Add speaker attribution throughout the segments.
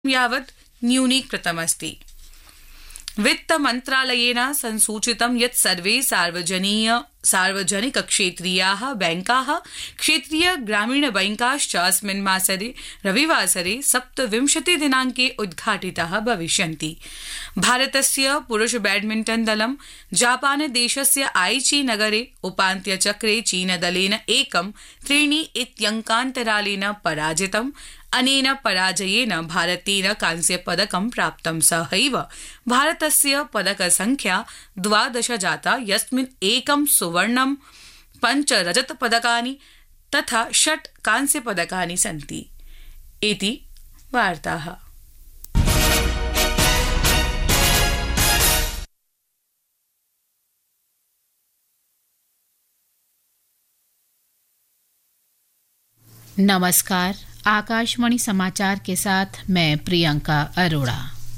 Speaker 1: यावत् न्यूनीकृतमस्ति। वित्त मंत्रालयेन संसूचितं यत् सर्वे सार्वजनिकक्षेत्रीयाः बैंकाः क्षेत्रीय ग्रामीण बैंकाश्च अस्मिन् मासरे रविवासरे 27 दिनाङ्के उद्घाटिताः भविष्यन्ति। भारतस्य पुरुष बैडमिण्टन दलं जापानदेशस्य आईची नगरे उपान्त्यचक्रे चीनदलेन 1-3 इत्यङ्कान्तरालेन पराजितम्। अनेन पराजयेन भारतेन कांस्यपदकं प्राप्तं। सहैव भारतस्य पदकसंख्या 12 जाता, यस्मिन् 1 सुवर्णं, 5 रजतपदकानि तथा 6 कांस्यपदकानि सन्ति। इति वार्ताः।
Speaker 2: नमस्कार, आकाशवाणी समाचार के साथ मैं प्रियंका अरोड़ा।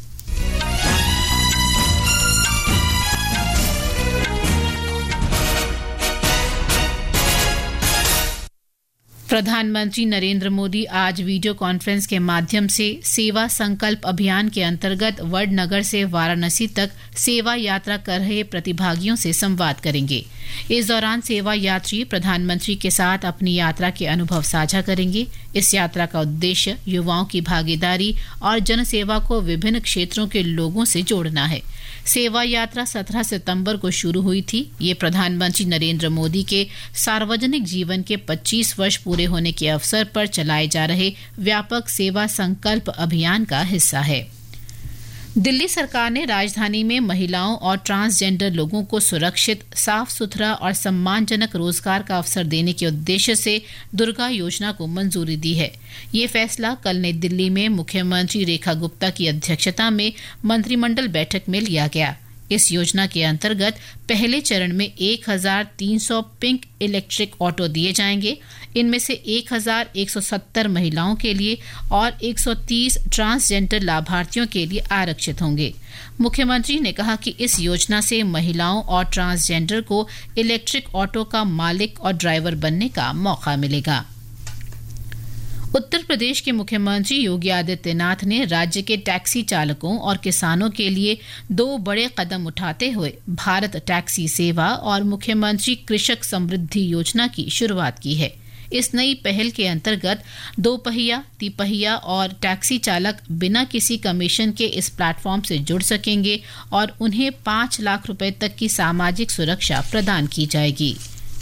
Speaker 2: प्रधानमंत्री नरेंद्र मोदी आज वीडियो कॉन्फ्रेंस के माध्यम से सेवा संकल्प अभियान के अंतर्गत वडनगर से वाराणसी तक सेवा यात्रा कर रहे प्रतिभागियों से संवाद करेंगे। इस दौरान सेवा यात्री प्रधानमंत्री के साथ अपनी यात्रा के अनुभव साझा करेंगे। इस यात्रा का उद्देश्य युवाओं की भागीदारी और जनसेवा को विभिन्न क्षेत्रों के लोगों से जोड़ना है। सेवा यात्रा 17 सितंबर को शुरू हुई थी। ये प्रधानमंत्री नरेंद्र मोदी के सार्वजनिक जीवन के 25 वर्ष पूरे होने के अवसर पर चलाए जा रहे व्यापक सेवा संकल्प अभियान का हिस्सा है। दिल्ली सरकार ने राजधानी में महिलाओं और ट्रांसजेंडर लोगों को सुरक्षित, साफ सुथरा और सम्मानजनक रोजगार का अवसर देने के उद्देश्य से दुर्गा योजना को मंजूरी दी है। ये फैसला कल नई दिल्ली में मुख्यमंत्री रेखा गुप्ता की अध्यक्षता में मंत्रिमंडल बैठक में लिया गया। इस योजना के अंतर्गत पहले चरण में 1300 पिंक इलेक्ट्रिक ऑटो दिए जाएंगे। इनमें से 1170 महिलाओं के लिए और 130 ट्रांसजेंडर लाभार्थियों के लिए आरक्षित होंगे। मुख्यमंत्री ने कहा कि इस योजना से महिलाओं और ट्रांसजेंडर को इलेक्ट्रिक ऑटो का मालिक और ड्राइवर बनने का मौका मिलेगा। उत्तर प्रदेश के मुख्यमंत्री योगी आदित्यनाथ ने राज्य के टैक्सी चालकों और किसानों के लिए 2 बड़े कदम उठाते हुए भारत टैक्सी सेवा और मुख्यमंत्री कृषक समृद्धि योजना की शुरुआत की है। इस नई पहल के अंतर्गत 2 पहिया, तिपहिया और टैक्सी चालक बिना किसी कमीशन के इस प्लेटफॉर्म से जुड़ सकेंगे और उन्हें 5 लाख रुपए तक की सामाजिक सुरक्षा प्रदान की जाएगी।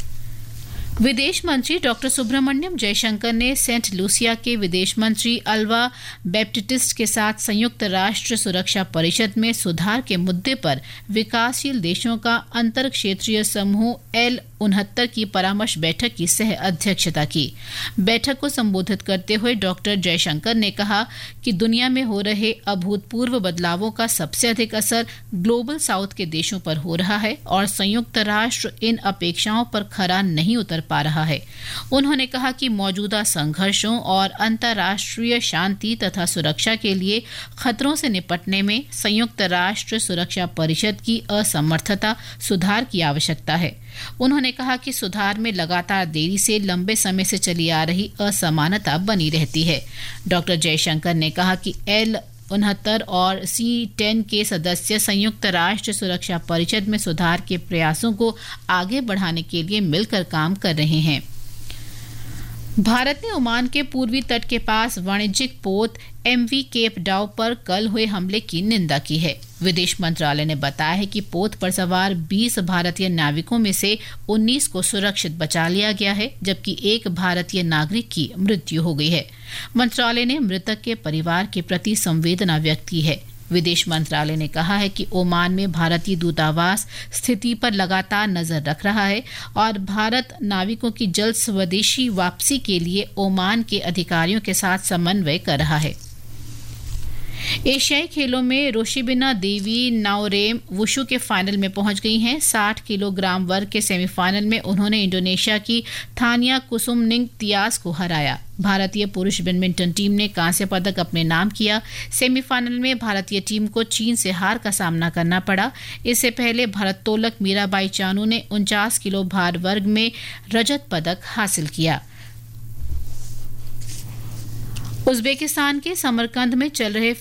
Speaker 2: विदेश मंत्री डॉक्टर सुब्रमण्यम जयशंकर ने सेंट लूसिया के विदेश मंत्री अल्वा बैप्टिस्ट के साथ संयुक्त राष्ट्र सुरक्षा परिषद में सुधार के मुद्दे पर विकासशील देशों का अंतर क्षेत्रीय समूह L69 की परामर्श बैठक की सह अध्यक्षता की। बैठक को संबोधित करते हुए डॉक्टर जयशंकर ने कहा कि दुनिया में हो रहे अभूतपूर्व बदलावों का सबसे अधिक असर ग्लोबल साउथ के देशों पर हो रहा है और संयुक्त राष्ट्र इन अपेक्षाओं पर खरा नहीं उतर पा रहा है। उन्होंने कहा कि मौजूदा संघर्षों और अंतर्राष्ट्रीय शांति तथा सुरक्षा के लिए खतरों से निपटने में संयुक्त राष्ट्र सुरक्षा परिषद की असमर्थता सुधार की आवश्यकता है। उन्होंने कहा कि सुधार में लगातार देरी से लंबे समय से चली आ रही असमानता बनी रहती है। डॉक्टर जयशंकर ने कहा कि L69 और C10 के सदस्य संयुक्त राष्ट्र सुरक्षा परिषद में सुधार के प्रयासों को आगे बढ़ाने के लिए मिलकर काम कर रहे हैं। भारत ने ओमान के पूर्वी तट के पास वाणिज्यिक पोत MV केप डाउ पर कल हुए हमले की निंदा की है। विदेश मंत्रालय ने बताया है कि पोत पर सवार 20 भारतीय नाविकों में से 19 को सुरक्षित बचा लिया गया है, जबकि एक भारतीय नागरिक की मृत्यु हो गई है। मंत्रालय ने मृतक के परिवार के प्रति संवेदना व्यक्त की है। विदेश मंत्रालय ने कहा है कि ओमान में भारतीय दूतावास स्थिति पर लगातार नजर रख रहा है और भारत नाविकों की जल्द स्वदेशी वापसी के लिए ओमान के अधिकारियों के साथ समन्वय कर रहा है। एशियाई खेलों में रोशिबिना देवी नाओरेम वुशु के फाइनल में पहुंच गई हैं। 60 किलोग्राम वर्ग के सेमीफाइनल में उन्होंने इंडोनेशिया की थानिया कुसुमनिंग तियास को हराया। भारतीय पुरुष बैडमिंटन टीम ने कांस्य पदक अपने नाम किया। सेमीफाइनल में भारतीय टीम को चीन से हार का सामना करना पड़ा। इससे पहले भारोत्तोलक मीराबाई चानू ने 49 किलो भार वर्ग में रजत पदक हासिल किया। उज्बेकिस्तान के समरकंद में चल रहे